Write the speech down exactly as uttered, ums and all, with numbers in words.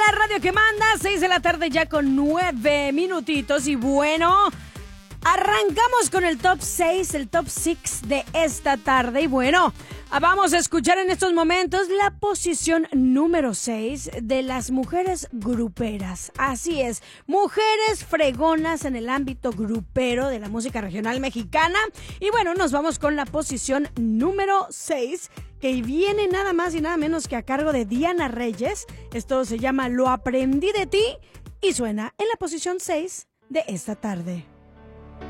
la radio que manda, seis de la tarde ya con nueve minutitos. Y bueno, arrancamos con el top seis, el top seis de esta tarde. Y bueno, vamos a escuchar en estos momentos la posición número seis de las mujeres gruperas. Así es, mujeres fregonas en el ámbito grupero de la música regional mexicana. Y bueno, nos vamos con la posición número seis, que viene nada más y nada menos que a cargo de Diana Reyes. Esto se llama Lo aprendí de ti y suena en la posición seis de esta tarde.